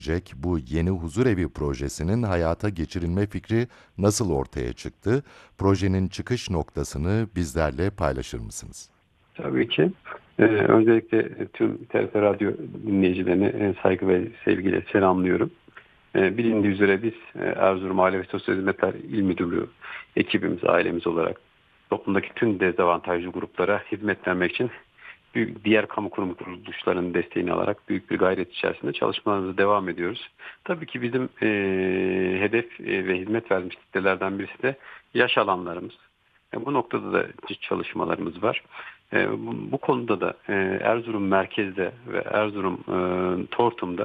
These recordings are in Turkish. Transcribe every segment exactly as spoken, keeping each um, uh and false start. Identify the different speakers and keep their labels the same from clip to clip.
Speaker 1: Jack, bu yeni huzurevi projesinin hayata geçirilme fikri nasıl ortaya çıktı? Projenin çıkış noktasını bizlerle paylaşır mısınız?
Speaker 2: Tabii ki. Ee, öncelikle tüm T R T Radyo dinleyicilerini e, saygı ve sevgiyle selamlıyorum. Ee, bilindiği üzere biz e, Erzurum Aile ve Sosyal Hizmetler İl Müdürlüğü ekibimiz, ailemiz olarak toplumdaki tüm dezavantajlı gruplara hizmet vermek için büyük, diğer kamu kurum kuruluşlarının desteğini alarak büyük bir gayret içerisinde çalışmalarımıza devam ediyoruz. Tabii ki bizim e, hedef e, ve hizmet verdiğimiz kitlelerden birisi de yaş alanlarımız. E, bu noktada da çalışmalarımız var. E, bu, bu konuda da e, Erzurum merkezde ve Erzurum e, Tortum'da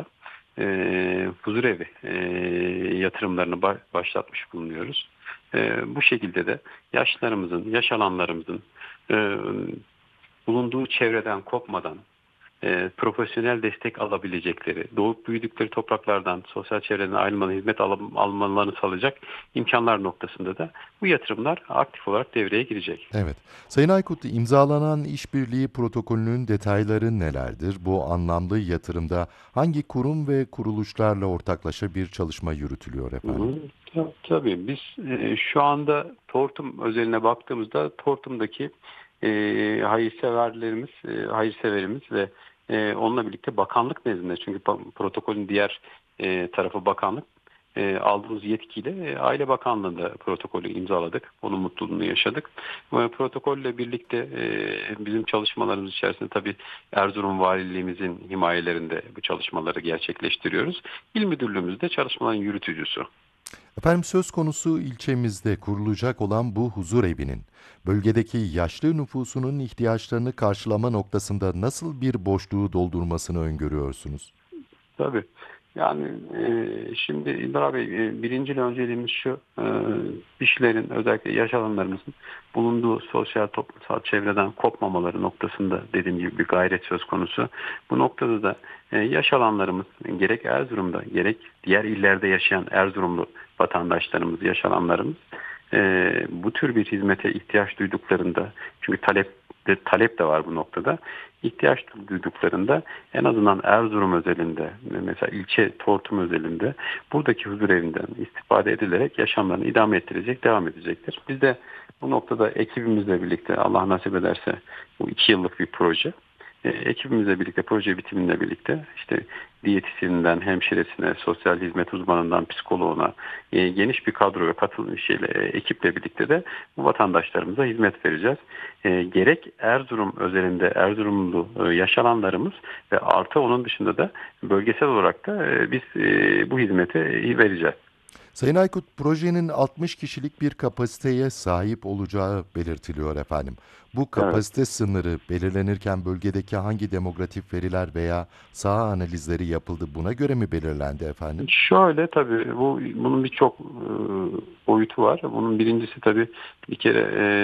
Speaker 2: e, huzurevi e, yatırımlarını ba- başlatmış bulunuyoruz. E, bu şekilde de yaşlarımızın, yaş alanlarımızın e, bulunduğu çevreden kopmadan e, profesyonel destek alabilecekleri, doğup büyüdükleri topraklardan, sosyal çevreden ayrılmadan hizmet al- almalarını sağlayacak imkanlar noktasında da bu yatırımlar aktif olarak devreye girecek.
Speaker 1: Evet. Sayın Aykut, imzalanan işbirliği protokolünün detayları nelerdir? Bu anlamlı yatırımda hangi kurum ve kuruluşlarla ortaklaşa bir çalışma yürütülüyor
Speaker 2: Hı
Speaker 1: efendim?
Speaker 2: hı. Ta- Tabii biz e, şu anda Tortum özeline baktığımızda Tortum'daki e, hayırseverlerimiz, e, hayırseverimiz ve e, onunla birlikte bakanlık nezdinde, çünkü pa- protokolün diğer e, tarafı bakanlık, e, aldığımız yetkiyle e, Aile Bakanlığı'nda protokolü imzaladık. Onun mutluluğunu yaşadık. Bu protokolle birlikte e, bizim çalışmalarımız içerisinde tabii Erzurum Valiliğimizin himayelerinde bu çalışmaları gerçekleştiriyoruz. İl Müdürlüğümüz de çalışmaların yürütücüsü.
Speaker 1: Efendim, söz konusu ilçemizde kurulacak olan bu huzur evinin bölgedeki yaşlı nüfusunun ihtiyaçlarını karşılama noktasında nasıl bir boşluğu doldurmasını öngörüyorsunuz?
Speaker 2: Tabii. Yani e, şimdi İlber Bey, e, birinci önceliğimiz şu: e, kişilerin, özellikle yaş alanlarımızın bulunduğu sosyal toplumsal çevreden kopmamaları noktasında dediğim gibi bir gayret söz konusu. Bu noktada da e, yaş alanlarımız gerek Erzurum'da gerek diğer illerde yaşayan Erzurumlu vatandaşlarımız, yaş alanlarımız e, bu tür bir hizmete ihtiyaç duyduklarında, çünkü talep de, talep de var bu noktada. İhtiyaç duyduklarında en azından Erzurum özelinde, mesela ilçe Tortum özelinde buradaki huzur evinden istifade edilerek yaşamlarını idame ettirecek, devam edecektir. Biz de bu noktada ekibimizle birlikte, Allah nasip ederse, bu iki yıllık bir proje. E, ekibimizle birlikte, proje bitiminde birlikte işte diyetisyeninden hemşiresine, sosyal hizmet uzmanından psikoloğuna e, geniş bir kadro ve katılım şeyle, e, ekiple birlikte de bu vatandaşlarımıza hizmet vereceğiz. E, gerek Erzurum özelinde Erzurumlu e, yaşananlarımız ve artı onun dışında da bölgesel olarak da e, biz e, bu hizmeti vereceğiz.
Speaker 1: Sayın Aykut, projenin altmış kişilik bir kapasiteye sahip olacağı belirtiliyor efendim. Bu
Speaker 2: Evet.
Speaker 1: kapasite sınırı belirlenirken bölgedeki hangi demografik veriler veya saha analizleri yapıldı, buna göre mi belirlendi efendim?
Speaker 2: Şöyle, tabii bu bunun birçok e, boyutu var. Bunun birincisi tabii bir kere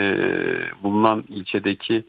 Speaker 2: e, bulunan ilçedeki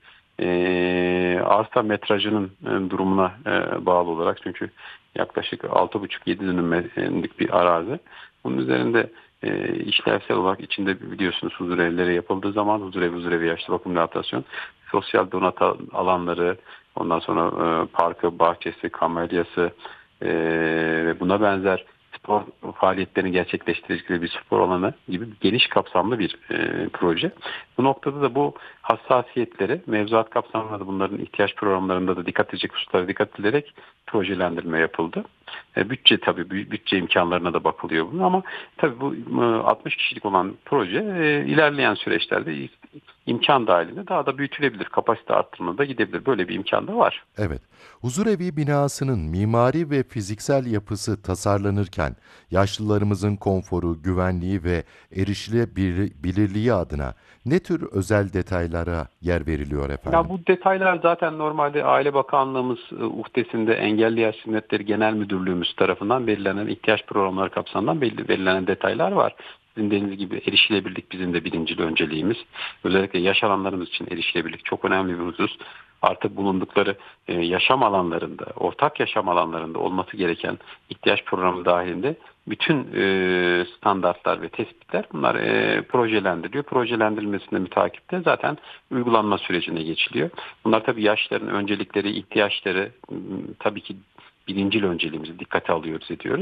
Speaker 2: e, arsa metrajının e, durumuna e, bağlı olarak, çünkü yaklaşık altı buçuk yedi dönümlük bir arazi. Bunun üzerinde e, işlevsel olarak içinde biliyorsunuz huzur evleri yapıldığı zaman huzur evi, huzur evi, yaşlı bakım rehabilitasyon, sosyal donat alanları, ondan sonra e, parkı, bahçesi, kamelyası, ee, ve buna benzer spor faaliyetlerini gerçekleştirecekleri bir spor alanı gibi geniş kapsamlı bir e, proje. Bu noktada da bu hassasiyetleri mevzuat kapsamında da, bunların ihtiyaç programlarında da dikkat edecek hususlara dikkat edilerek projelendirme yapıldı. E, bütçe tabii bütçe imkanlarına da bakılıyor bunun, ama tabii bu e, altmış kişilik olan proje e, ilerleyen süreçlerde imkan dahilinde daha da büyütülebilir. Kapasite arttırmada da gidebilir. Böyle bir imkan da var.
Speaker 1: Evet, huzurevi binasının mimari ve fiziksel yapısı tasarlanırken yaşlılarımızın konforu, güvenliği ve erişilebilirliği adına ne tür özel detaylara yer veriliyor
Speaker 2: Ya
Speaker 1: efendim?
Speaker 2: bu detaylar zaten normalde Aile Bakanlığımız e, uhdesinde Engelli Yaş Hizmetleri Genel Müdürlüğümüz tarafından belirlenen ihtiyaç programları kapsamından belli, belirlenen detaylar var. Sizin dediğiniz gibi erişilebilirlik bizim de birincil önceliğimiz. Özellikle yaş alanlarımız için erişilebilirlik çok önemli bir husus. Artık bulundukları e, yaşam alanlarında, ortak yaşam alanlarında olması gereken ihtiyaç programı dahilinde bütün e, standartlar ve tespitler, bunlar e, projelendiriliyor. Projelendirilmesinde mütakipte zaten uygulanma sürecine geçiliyor. Bunlar tabii yaşların öncelikleri, ihtiyaçları, m, tabii ki birincil önceliğimizi dikkate alıyoruz ediyoruz.